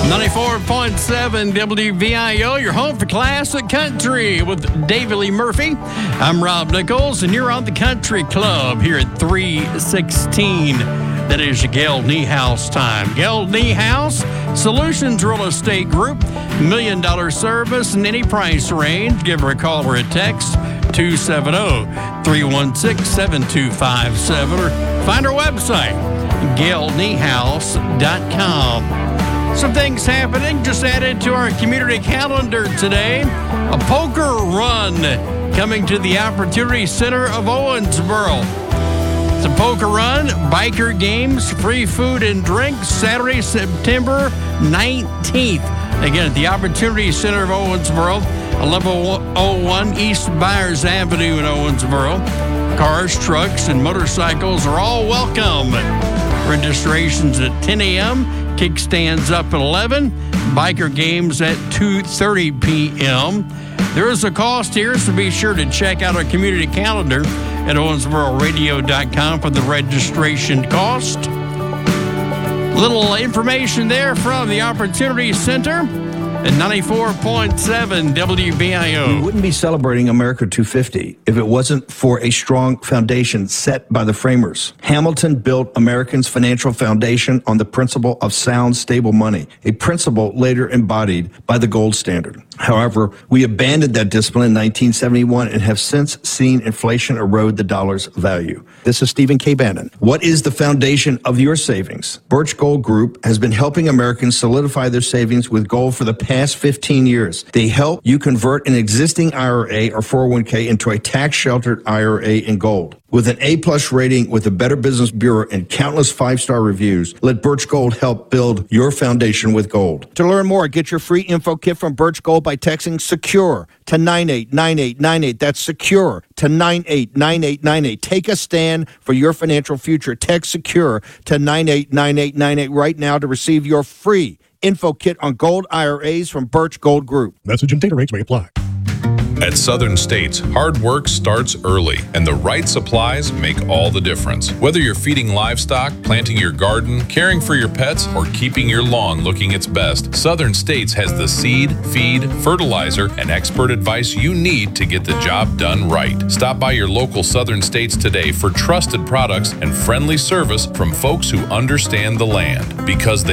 94.7 WVIO, your home for classic country with David Lee Murphy. I'm Rob Nichols, and you're on the Country Club here at 316. That is Gail Niehaus time. Gail Niehaus, Solutions Real Estate Group, $1 million service in any price range. Give her a call or a text, 270-316-7257, or find her website, gailniehaus.com. Some things happening just added to our community calendar today. A poker run coming to the Opportunity Center of Owensboro. It's a poker run, biker games, free food and drinks, Saturday, September 19th. Again, at the Opportunity Center of Owensboro, 1101 East Byers Avenue in Owensboro. Cars, trucks, and motorcycles are all welcome. Registration's at 10 a.m., kickstands up at 11, biker games at 2:30 p.m. There is a cost here, so be sure to check out our community calendar at owensbororadio.com for the registration cost. Little information there from the Opportunity Center at 94.7 WVIO. We wouldn't be celebrating America 250 if it wasn't for a strong foundation set by the framers. Hamilton built Americans' financial foundation on the principle of sound, stable money, a principle later embodied by the gold standard. However, we abandoned that discipline in 1971 and have since seen inflation erode the dollar's value. This is Stephen K. Bannon. What is the foundation of your savings? Birch Gold Group has been helping Americans solidify their savings with gold for the past 15 years. They help you convert an existing IRA or 401k into a tax-sheltered IRA in gold. With an A-plus rating with the Better Business Bureau and countless five-star reviews, let Birch Gold help build your foundation with gold. To learn more, get your free info kit from Birch Gold by texting SECURE to 989898. That's SECURE to 989898. Take a stand for your financial future. Text SECURE to 989898 right now to receive your free info kit on gold IRAs from Birch Gold Group. Message and data rates may apply. At Southern States, hard work starts early, and the right supplies make all the difference. Whether you're feeding livestock, planting your garden, caring for your pets, or keeping your lawn looking its best, Southern States has the seed, feed, fertilizer, and expert advice you need to get the job done right. Stop by your local Southern States today for trusted products and friendly service from folks who understand the land, because